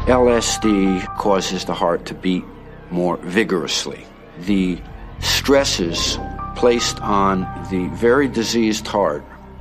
LSD causes the heart to beat more vigorously. The stresses placed on the very diseased heart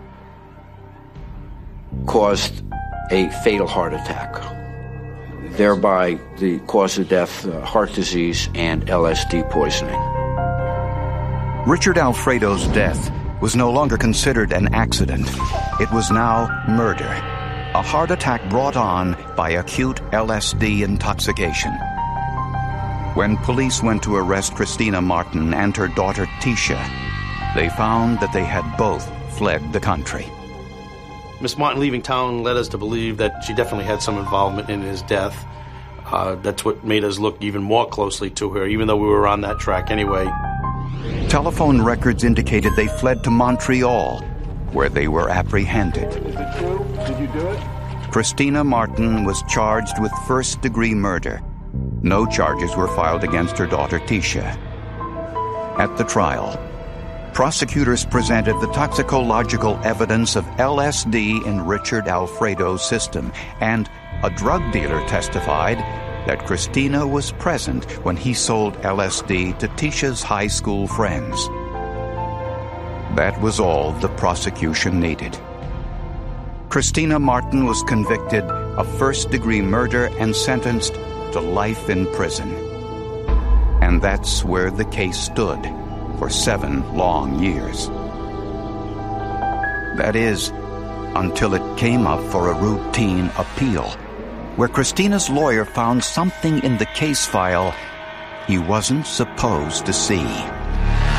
caused a fatal heart attack, thereby the cause of death, heart disease, and LSD poisoning. Richard Alfredo's death was no longer considered an accident. It was now murder, a heart attack brought on by acute LSD intoxication. When police went to arrest Christina Martin and her daughter Tisha, they found that they had both fled the country. Miss Martin leaving town led us to believe that she definitely had some involvement in his death. That's what made us look even more closely to her, even though we were on that track anyway. Telephone records indicated they fled to Montreal, where they were apprehended. Is it true? Did you do it? Christina Martin was charged with first-degree murder. No charges were filed against her daughter Tisha. At the trial, prosecutors presented the toxicological evidence of LSD in Richard Alfredo's system, and a drug dealer testified that Christina was present when he sold LSD to Tisha's high school friends. That was all the prosecution needed. Christina Martin was convicted of first-degree murder and sentenced to life in prison. And that's where the case stood for 7 long years. That is, until it came up for a routine appeal, where Christina's lawyer found something in the case file he wasn't supposed to see.